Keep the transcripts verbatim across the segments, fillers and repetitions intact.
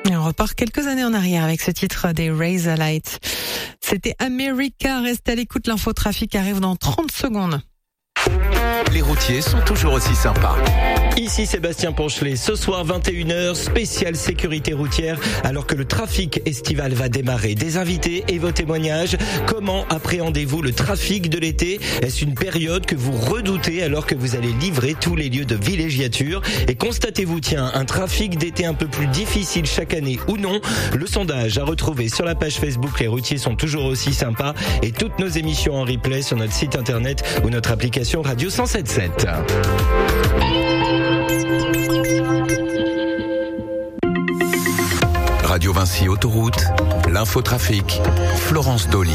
Et on repart quelques années en arrière avec ce titre des Razorlight. C'était America. Restez à l'écoute, l'infotrafic arrive dans trente secondes. Les routiers sont toujours aussi sympas. Ici Sébastien Ponchelet, ce soir vingt et une heures, spéciale sécurité routière, alors que le trafic estival va démarrer. Des invités et vos témoignages. Comment appréhendez-vous le trafic de l'été? Est-ce une période que vous redoutez alors que vous allez livrer tous les lieux de villégiature? Et constatez-vous, tiens, un trafic d'été un peu plus difficile chaque année ou non? Le sondage à retrouver sur la page Facebook Les routiers sont toujours aussi sympas, et toutes nos émissions en replay sur notre site internet ou notre application Radio cent sept sept. Radio Vinci Autoroute, l'infotrafic, Florence Dolly.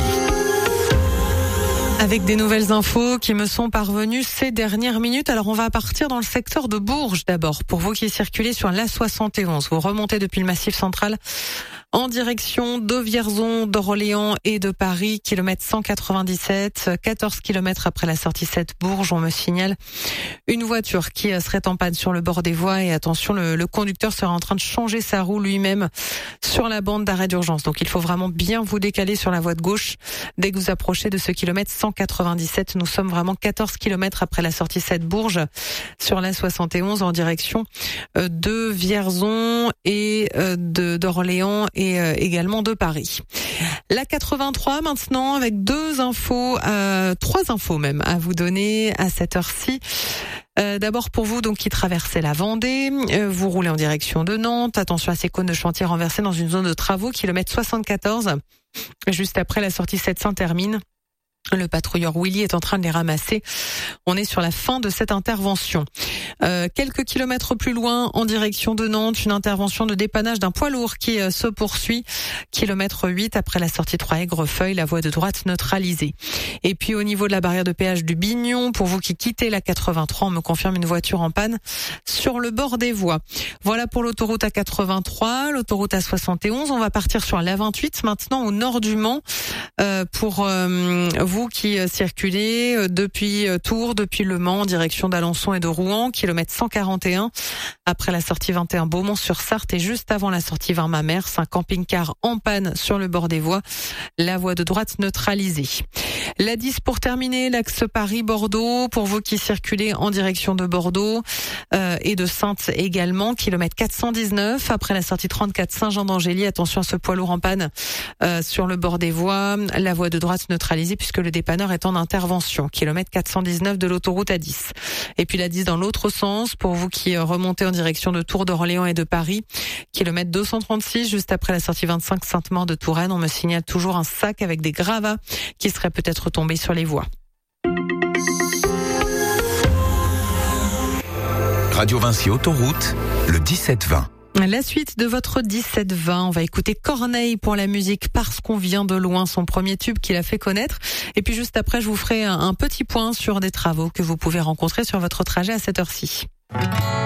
Avec des nouvelles infos qui me sont parvenues ces dernières minutes. Alors on va partir dans le secteur de Bourges d'abord. Pour vous qui circulez sur l'A soixante et onze, vous remontez depuis le Massif central en direction de Vierzon, d'Orléans et de Paris, kilomètre cent quatre-vingt-dix-sept, quatorze kilomètres après la sortie sept Bourges. On me signale une voiture qui serait en panne sur le bord des voies, et attention, le, le conducteur serait en train de changer sa roue lui-même sur la bande d'arrêt d'urgence. Donc il faut vraiment bien vous décaler sur la voie de gauche dès que vous approchez de ce kilomètre cent quatre-vingt-dix-sept. Nous sommes vraiment quatorze kilomètres après la sortie sept Bourges sur l'A soixante et onze en direction de Vierzon et de d'Orléans et et également de Paris. La quatre-vingt-trois maintenant, avec deux infos, euh, trois infos même à vous donner à cette heure-ci. Euh, d'abord pour vous donc qui traversez la Vendée, euh, vous roulez en direction de Nantes. Attention à ces cônes de chantier renversés dans une zone de travaux, kilomètre soixante-quatorze. Juste après la sortie sept Saint-Hermine. Le patrouilleur Willy est en train de les ramasser. On est sur la fin de cette intervention. Euh, quelques kilomètres plus loin, en direction de Nantes, une intervention de dépannage d'un poids lourd qui euh, se poursuit. Kilomètre huit après la sortie trois Aigrefeuille, la voie de droite neutralisée. Et puis au niveau de la barrière de péage du Bignon, pour vous qui quittez la quatre-vingt-trois, on me confirme une voiture en panne sur le bord des voies. Voilà pour l'autoroute A quatre-vingt-trois, l'autoroute A soixante et onze. On va partir sur l'A vingt-huit maintenant au nord du Mans euh, pour euh, vous qui circulez depuis Tours, depuis Le Mans, en direction d'Alençon et de Rouen, kilomètre cent quarante et un, après la sortie vingt et un Beaumont-sur-Sarthe et juste avant la sortie vingt Mamers, un camping-car en panne sur le bord des voies, la voie de droite neutralisée. La dix pour terminer, l'axe Paris-Bordeaux, pour vous qui circulez en direction de Bordeaux euh, et de Saintes également, kilomètre quatre cent dix-neuf, après la sortie trente-quatre Saint-Jean-d'Angély. Attention à ce poids lourd en panne euh, sur le bord des voies, la voie de droite neutralisée puisque le dépanneur est en intervention, kilomètre quatre cent dix-neuf de l'autoroute A dix. Et puis la dix dans l'autre sens, pour vous qui remontez en direction de Tours, d'Orléans et de Paris, kilomètre deux cent trente-six, juste après la sortie vingt-cinq Sainte-Maure de Touraine. On me signale toujours un sac avec des gravats qui seraient peut-être tombés sur les voies. Radio Vinci Autoroute, le dix-sept vingt. La suite de votre dix-sept vingt, on va écouter Corneille pour la musique Parce qu'on vient de loin, son premier tube qu'il a fait connaître. Et puis juste après, je vous ferai un petit point sur des travaux que vous pouvez rencontrer sur votre trajet à cette heure-ci.